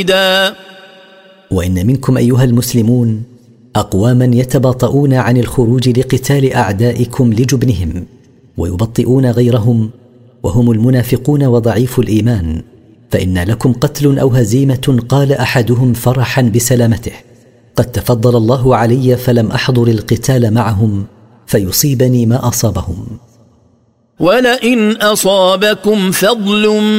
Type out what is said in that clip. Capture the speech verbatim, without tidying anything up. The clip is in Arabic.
وإن منكم أيها المسلمون أقواما يتباطؤون عن الخروج لقتال أعدائكم لجبنهم ويبطئون غيرهم، وهم المنافقون وضعيف الإيمان، فإن لكم قتل أو هزيمة قال أحدهم فرحا بسلامته: قد تفضل الله علي فلم أحضر القتال معهم فيصيبني ما أصابهم. ولئن أصابكم فضل